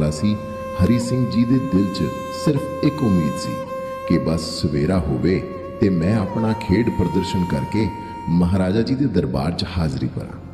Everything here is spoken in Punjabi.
ਹੁੰਦਾ ਸੀ, ਹਰੀ ਸਿੰਘ ਜੀ ਦੇ ਦਿਲ 'ਚ ਸਿਰਫ ਇੱਕ ਉਮੀਦ ਸੀ ਕਿ ਬਸ ਸਵੇਰਾ ਹੋਵੇ ਤੇ ਮੈਂ ਆਪਣਾ ਖੇਡ ਪ੍ਰਦਰਸ਼ਨ ਕਰਕੇ ਮਹਾਰਾਜਾ ਜੀ ਦੇ ਦਰਬਾਰ 'ਚ ਹਾਜ਼ਰੀ ਭਰਾਂ।